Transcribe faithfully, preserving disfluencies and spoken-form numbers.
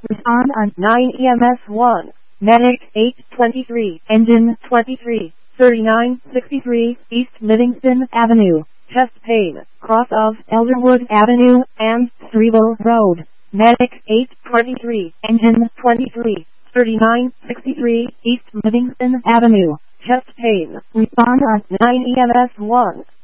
Respond on nine E M S one. Medic eight twenty-three. Engine twenty-three. thirty-nine sixty-three East Livingston Avenue. Chest pain. Cross of Elderwood Avenue and Streevel Road. Medic eight twenty-three. Engine twenty-three. thirty-nine sixty-three East Livingston Avenue. Chest pain. Respond on nine E M S one.